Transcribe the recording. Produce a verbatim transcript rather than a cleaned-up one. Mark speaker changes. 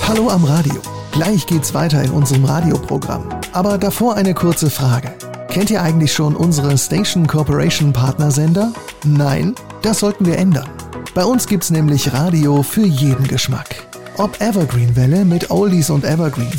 Speaker 1: Hallo am Radio. Gleich geht's weiter in unserem Radioprogramm. Aber davor eine kurze Frage. Kennt ihr eigentlich schon unsere Station Corporation Partnersender? Nein? Das sollten wir ändern. Bei uns gibt's nämlich Radio für jeden Geschmack. Ob Evergreen-Welle mit Oldies und Evergreens